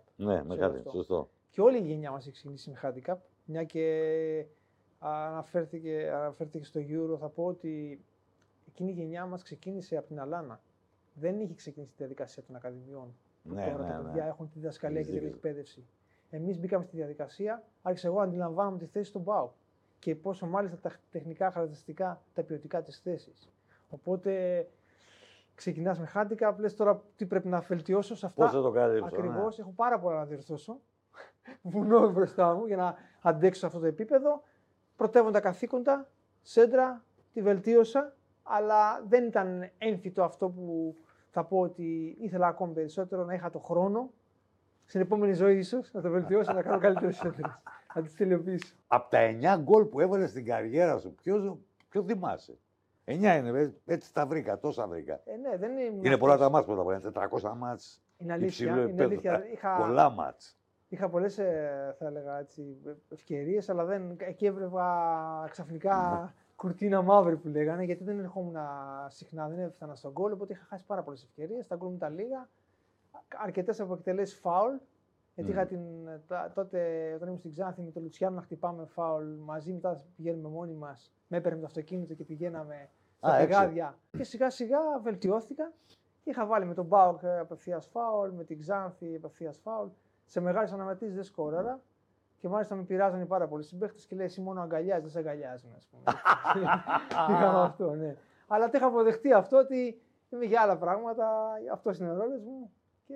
Ναι, με handicap, σωστό. Και όλη η γενιά μας έχει ξεκινήσει με handicap. Μια και αναφέρθηκε στο Euro, θα πω ότι εκείνη η γενιά μας ξεκίνησε από την Αλάνα. Δεν είχε ξεκινήσει τη διαδικασία των ακαδημιών. Τώρα τα παιδιά έχουν τη διδασκαλία και την εκπαίδευση. Εμείς μπήκαμε στη διαδικασία, άρχισα εγώ να αντιλαμβάνομαι τη θέση του ΠΑΟΚ και πόσο μάλιστα τα τεχνικά χαρακτηριστικά, τα ποιοτικά της θέσης. Οπότε ξεκινάς με handicap, λες τώρα τι πρέπει να βελτιώσω σε αυτά. Πώς θα το καλύψω. Ακριβώς, έχω πάρα πολλά να διορθώσω. Βουνό μπροστά μου για να αντέξω σε αυτό το επίπεδο. Πρωτεύοντα καθήκοντα, σέντρα, τη βελτίωσα, αλλά δεν ήταν έμφυτο αυτό που θα πω ότι ήθελα ακόμη περισσότερο, να είχα το χρόνο. Στην επόμενη ζωή ίσως να το βελτιώσω, να κάνω καλύτερες σέντρες, να τις τελειοποιήσω. Από τα 9 γκολ που έβαλες στην καριέρα σου, ποιο θυμάσαι? 9 είναι, έτσι τα βρήκα, τόσα βρήκα. Ναι, δεν είναι πολλά τα μάτς που τα βρήκα, 400 μάτς. Είναι αλήθεια. Είναι αλήθεια. Πολλά μάτς. Είχα πολλές, θα έλεγα, ευκαιρίες, αλλά εκεί έβλεπα ξαφνικά κουρτίνα μαύρη που λέγανε, γιατί δεν ερχόμουν συχνά, δεν έφτανα στον γκολ, οπότε είχα χάσει πάρα πολλές ευκαιρίες. Τα γκολ μου τα λίγα. Αρκετές από εκτελέσεις φάουλ. Γιατί είχα τότε, όταν ήμουν στην Ξάνθη, με τον Λουτσιάνο να χτυπάμε φάουλ μαζί, μετά πηγαίνουμε μόνοι μας. Με έπαιρνε το αυτοκίνητο και πηγαίναμε στα πηγάδια. Και σιγά σιγά βελτιώθηκα. Είχα βάλει με τον ΠΑΟΚ απευθείας φάουλ, με την Ξάνθη απευθείας φάουλ. Σε μεγάλες αναμετρήσεις δεν σκόραρα. Και μάλιστα με πειράζανε πάρα πολλοί συμπαίχτες και λέει: εσύ μόνο αγκαλιάζει, δεν σε αγκαλιάζουν, ας πούμε. Είχαμε αυτό, ναι. Αλλά το είχα αποδεχτεί αυτό ότι είμαι για άλλα πράγματα. Αυτό είναι ο ρόλος μου και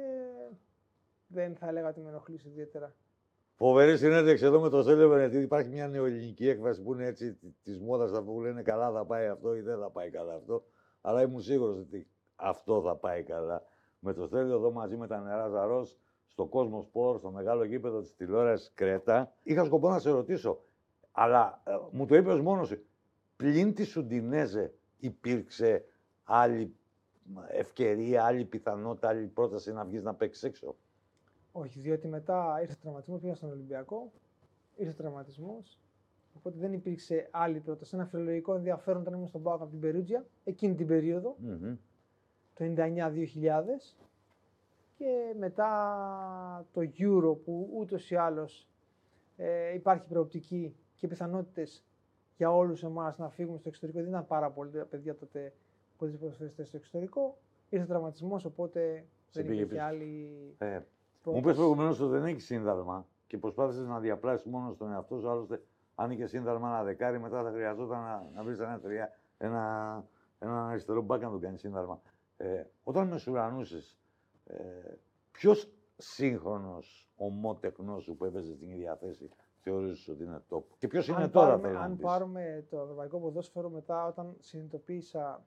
δεν θα έλεγα ότι με ενοχλήσει ιδιαίτερα. Φοβερή συνέντευξη εδώ με τον Στέλιο Βενετίδη. Υπάρχει μια νεοελληνική έκφραση που είναι έτσι τη μόδα που λένε καλά θα πάει αυτό ή δεν θα πάει καλά αυτό. Αλλά ήμουν σίγουρος ότι αυτό θα πάει καλά. Με τον Στέλιο εδώ μαζί με τα νερά Ζαρός, στο Κόσμο Σπορ, στο μεγάλο γήπεδο της τηλεόρασης Κρέτα. Είχα σκοπό να σε ρωτήσω, αλλά μου το είπες μόνος σου. Πλην τη Ουντινέζε υπήρξε άλλη ευκαιρία, άλλη πιθανότητα, άλλη πρόταση να βγεις να παίξεις έξω? Όχι, διότι μετά ήρθε τραυματισμός, πήγα στον Ολυμπιακό, ήρθε τραυματισμός, οπότε δεν υπήρξε άλλη πρόταση. Ένα φιλολογικό ενδιαφέρον όταν ήμουν στον ΠΑΟΚ από την Περούτζια, εκείνη την περίοδο, το 99-2000. Και μετά το Euro που ούτως ή άλλως υπάρχει προοπτική και πιθανότητες για όλους εμάς να φύγουμε στο εξωτερικό. Δεν ήταν πάρα πολλοί τα παιδιά τότε που ποδοσφαιριστές στο εξωτερικό. Ήρθε τραυματισμός, οπότε δεν υπήρχε άλλη πρόταση. Μου είπες προηγουμένως ότι δεν έχει σύνδαλμα και προσπάθησες να διαπλάσεις μόνο στον εαυτό σου. Άλλωστε, αν είχε σύνδαλμα ένα δεκάρι, μετά θα χρειαζόταν να βρεις ένα αριστερό μπακ να τον κάνει σύνδαλμα. Όταν μεσουρανούσες, ποιος σύγχρονος ομότεχνος σου που έπαιζε στην ίδια θέση θεωρείς ότι είναι top? Και ποιος είναι τώρα, αν πάρουμε το ευρωπαϊκό ποδόσφαιρο, μετά όταν συνειδητοποίησα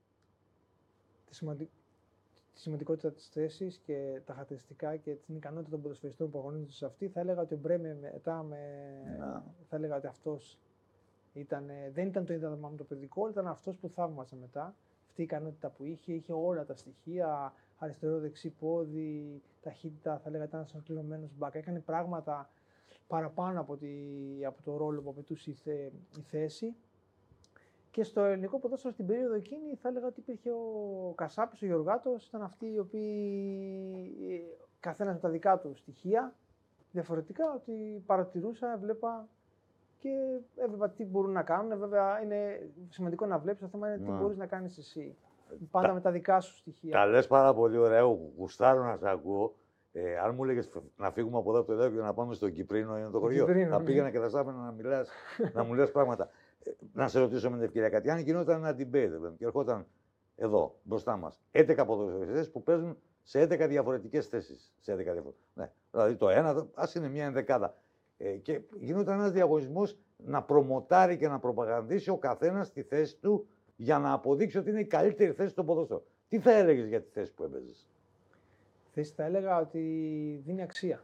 τη σημαντικότητα της θέσης και τα χαρακτηριστικά και την ικανότητα των ποδοσφαιριστών που αγωνίζονται σε αυτή, θα έλεγα ότι ο Μπρέμε μετά θα έλεγα ότι αυτός δεν ήταν το ίδιο με το παιδικό, ήταν αυτός που θαύμασε μετά. Αυτή η ικανότητα που είχε όλα τα στοιχεία, αριστερό δεξί πόδι, ταχύτητα, θα έλεγα ήταν ένας ολοκληρωμένος μπακ. Έκανε πράγματα παραπάνω από το ρόλο που απαιτούσε η θέση. Και στο ελληνικό ποδόσφαιρο στην περίοδο εκείνη θα έλεγα ότι υπήρχε ο Κασάπης, ο Γιωργάτος, ήταν αυτοί οι οποίοι καθένας με τα δικά του στοιχεία, διαφορετικά, ότι παρατηρούσα, έβλεπα και έβλεπα τι μπορούν να κάνουν. Βέβαια είναι σημαντικό να βλέπεις, το θέμα είναι τι μπορείς να κάνεις εσύ. Πάντα με τα δικά σου στοιχεία. Τα λες πάρα πολύ ωραία, γουστάρω να σε ακούω. Αν μου έλεγες να φύγουμε από εδώ από το Εδάφιο και να πάμε στο Κυπρίνο, είναι το χωριό, θα πήγαινα και θα σ' άφηνα να μου λες πράγματα. Να σε ρωτήσω με την ευκαιρία κάτι. Αν γινόταν ένα debate και ερχόταν εδώ μπροστά μας 11 ποδοσφαιριστές που παίζουν σε 11 διαφορετικές θέσεις. Ναι. Δηλαδή το ένα, ας είναι μια ενδεκάδα. Και γινόταν ένας διαγωνισμός να προμοτάρει και να προπαγανδίσει ο καθένας τη θέση του για να αποδείξει ότι είναι η καλύτερη θέση στο ποδόσφαιρο. Τι θα έλεγες για τη θέση που έπαιζες? Θέση θα έλεγα ότι δίνει αξία.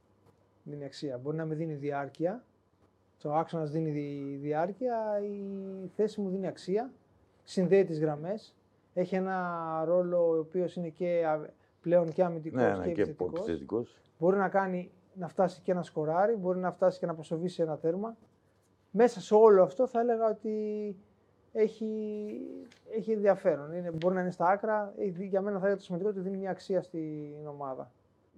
Μπορεί να με δίνει διάρκεια. Το άξονας δίνει διάρκεια, η θέση μου δίνει αξία, συνδέει τις γραμμές, έχει ένα ρόλο ο οποίος είναι και πλέον και αμυντικός και επιθετικός. Μπορεί να φτάσει και να σκοράρει, μπορεί να φτάσει και να αποσοβήσει ένα τέρμα. Μέσα σε όλο αυτό θα έλεγα ότι έχει ενδιαφέρον. Μπορεί να είναι στα άκρα, για μένα θα έλεγα το σημαντικό ότι δίνει μια αξία στην ομάδα.